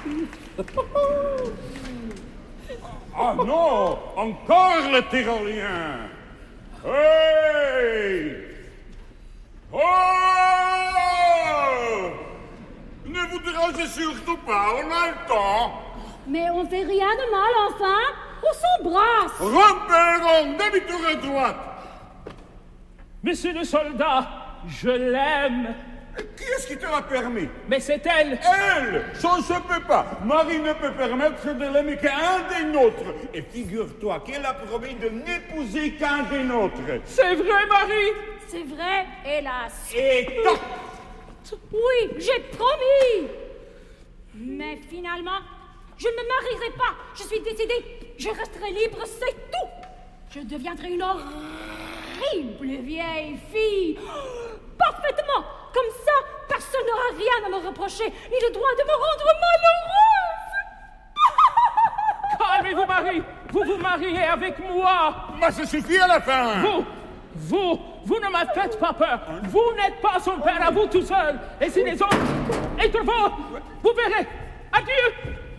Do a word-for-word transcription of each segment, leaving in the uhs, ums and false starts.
Ah non, encore le tyrolien. Hey! Oh! Ne vous dérangez surtout pas, on a le temps. Mais on fait rien de mal, enfin. On s'embrasse. Rompez, demi-tour à droite. Monsieur le soldat, je l'aime. Qui est-ce qui te l'a permis? Mais c'est elle. Elle! Ça ne se peut pas. Marie ne peut permettre de l'aimer qu'un des nôtres. Et figure-toi qu'elle a promis de n'épouser qu'un des nôtres. C'est vrai, Marie? C'est vrai, hélas. Et toc! Oui, j'ai promis. Mais finalement, je ne me marierai pas. Je suis décidée. Je resterai libre, c'est tout. Je deviendrai une horrible vieille fille. Parfaitement. Comme ça, personne n'aura rien à me reprocher, ni le droit de me rendre malheureuse. Calmez-vous, Marie. Vous vous mariez avec moi. Mais ça suffit à la fin. Vous, vous, vous ne me faites pas peur. Vous n'êtes pas son père à vous tout seul. Et si les autres étaient vôtres, vous verrez. Adieu.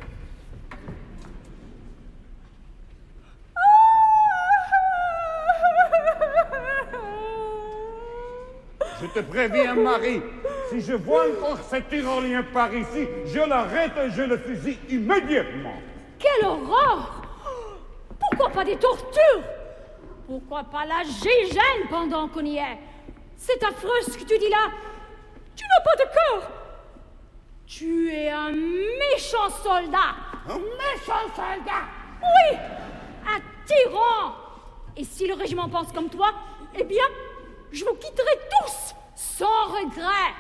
Je te préviens, Marie, si je vois encore cet tyrolien par ici, je l'arrête et je le fusille immédiatement. Quelle horreur! Pourquoi pas des tortures? Pourquoi pas la gégène pendant qu'on y est? C'est affreux ce que tu dis là. Tu n'as pas de cœur. Tu es un méchant soldat. Un méchant soldat? Oui, un tyran. Et si le régiment pense comme toi, eh bien, je vous quitterai tous, sans regret.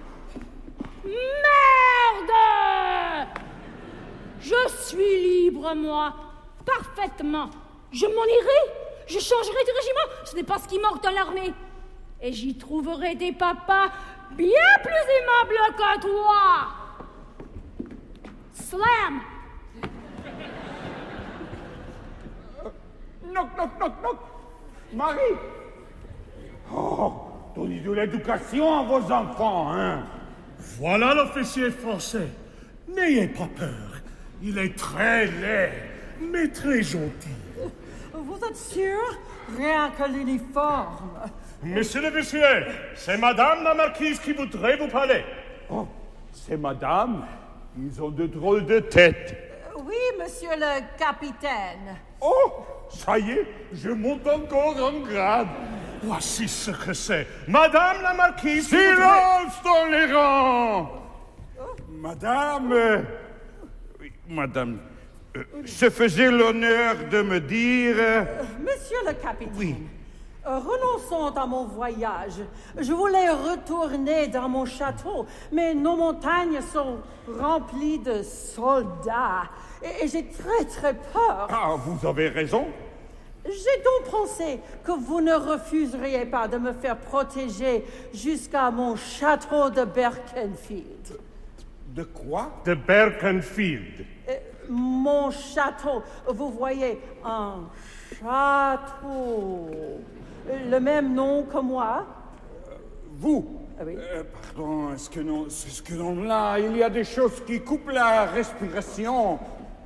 Merde! Je suis libre, moi, parfaitement. Je m'en irai, je changerai de régiment. Ce n'est pas ce qui manque dans l'armée. Et j'y trouverai des papas bien plus aimables que toi. Slam! Knock, knock, knock, knock. Marie! Oh, donnez de l'éducation à vos enfants, hein? Voilà l'officier français. N'ayez pas peur. Il est très laid, mais très gentil. Vous êtes sûr? Rien que l'uniforme. Monsieur l'officier, c'est Madame la Marquise qui voudrait vous parler. Oh, c'est madame. Ils ont de drôles de têtes. Oui, monsieur le capitaine. Oh, ça y est, je monte encore en grade. Voici ce que c'est. Madame la Marquise... Silence dans les rangs! Madame... euh, oui, madame... euh, se faisait l'honneur de me dire... euh, Monsieur le capitaine. Oui. euh, renonçons à mon voyage. Je voulais retourner dans mon château, mais nos montagnes sont remplies de soldats. Et, et j'ai très, très peur. Ah, vous avez raison. J'ai donc pensé que vous ne refuseriez pas de me faire protéger jusqu'à mon château de Berkenfield. De quoi? De Berkenfield. Euh, mon château, vous voyez, un château. Le même nom que moi. Vous? Ah oui. Euh, pardon, est-ce que non, est-ce que non, là, il y a des choses qui coupent la respiration.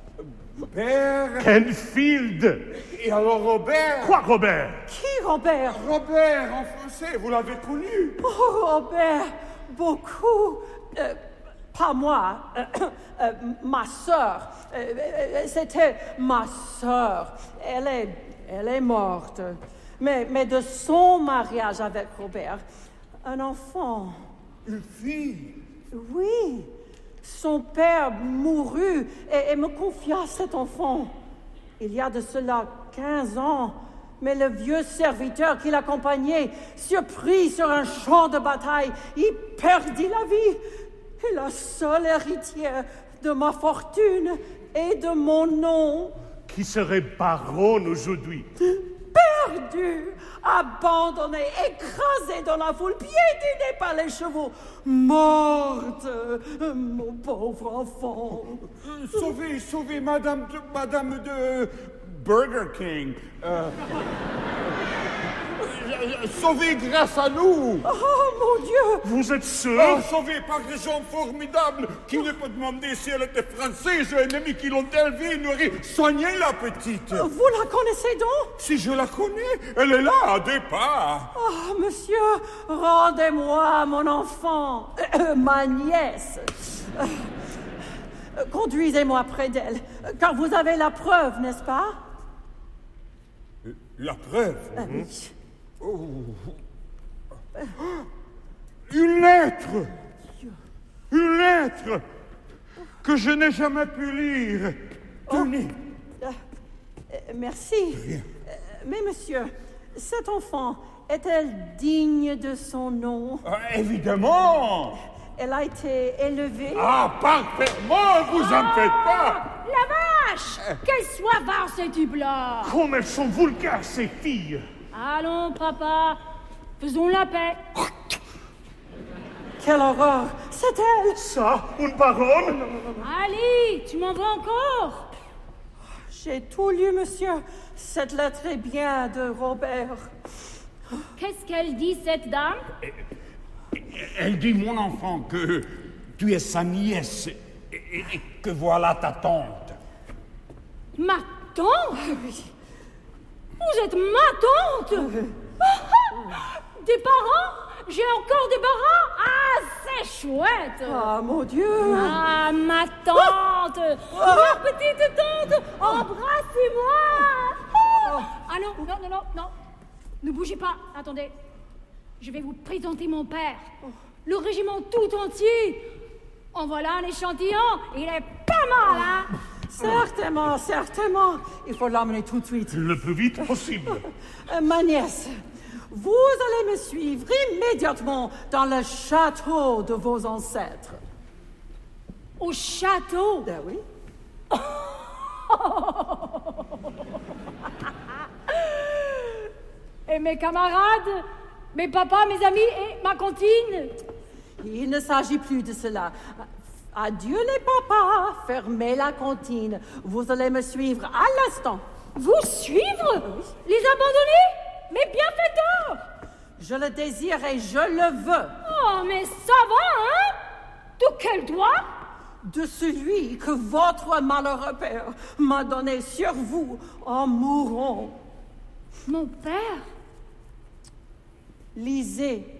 Berkenfield. Et alors Robert? Quoi, Robert? Qui, Robert? Robert, en français, vous l'avez connu? Oh, Robert, beaucoup. Euh, pas moi, euh, euh, ma sœur. Euh, euh, C'était ma sœur. Elle est, elle est morte. Mais, mais de son mariage avec Robert, un enfant. Une fille? Oui. Son père mourut et, et me confia cet enfant. Il y a de cela quinze ans, mais le vieux serviteur qui l'accompagnait, surpris sur un champ de bataille, y perdit la vie. Et la seule héritière de ma fortune et de mon nom. Qui serait baronne aujourd'hui? Perdu, abandonné, écrasé dans la foule, piétiné par les chevaux, morte, mon pauvre enfant. Euh, sauvez, sauvez Madame de, Madame de Burger King. Euh, Sauvé grâce à nous. Oh, mon Dieu! Vous êtes sûr? Oh, sauvé par des gens formidables qui ne peut demander si elle était française ou ennemie qui l'ont élevée, nourrie, soignée la petite. Vous la connaissez donc? Si je la connais, elle est là, à deux pas. Oh, monsieur, rendez-moi mon enfant, euh, ma nièce. Euh, Conduisez-moi près d'elle, car vous avez la preuve, n'est-ce pas? La preuve? Ah oui. Oh. Une lettre! Une lettre que je n'ai jamais pu lire. Tenez. Euh, euh, merci. Euh, mais monsieur, cette enfant est-elle digne de son nom? Ah, évidemment! Elle a été élevée? Ah, parfaitement, vous en faites pas! La vache! Qu'elle soit var, ces types-là! Comme elles sont vulgaires, ces filles! Allons, papa, faisons la paix. Quelle horreur! C'est elle! Ça, une parole? Allez, tu m'en veux encore? J'ai tout lu, monsieur. Cette lettre est bien de Robert. Qu'est-ce qu'elle dit, cette dame? Elle dit, mon enfant, que tu es sa nièce et, et- et que voilà ta tante. Ma tante? Vous êtes ma tante? Des parents? J'ai encore des parents? Ah, c'est chouette! Ah, mon Dieu! Ah, ma tante! Ma petite tante! Embrassez-moi! Ah non, non, non, non, non. Ne bougez pas, attendez. Je vais vous présenter mon père. Le régiment tout entier. En voilà un échantillon. Il est pas mal, hein? Certainement, certainement. Il faut l'emmener tout de suite. Le plus vite possible. Euh, ma nièce, vous allez me suivre immédiatement dans le château de vos ancêtres. Au château. Ben oui. Et mes camarades, mes papas, mes amis et ma cantine. Il ne s'agit plus de cela. Adieu les papas, fermez la cantine. Vous allez me suivre à l'instant. Vous suivre? Les abandonner? Mais bienfaiteurs! Je le désire et je le veux. Oh, mais ça va, hein? De quel droit? De celui que votre malheureux père m'a donné sur vous en mourant. Mon père? Lisez